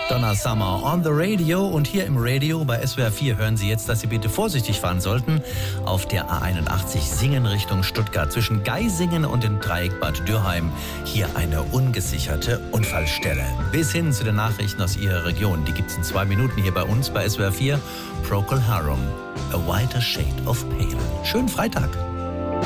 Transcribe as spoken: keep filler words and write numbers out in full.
Donna Summer on the Radio, und hier im Radio bei S W R vier hören Sie jetzt, dass Sie bitte vorsichtig fahren sollten auf der A einundachtzig Singen Richtung Stuttgart. Zwischen Geisingen und dem Dreieck Bad Dürheim hier eine ungesicherte Unfallstelle. Bis hin zu den Nachrichten aus Ihrer Region. Die gibt's in zwei Minuten hier bei uns bei S W R vier. Procol Harum, A Whiter Shade of Pale. Schönen Freitag.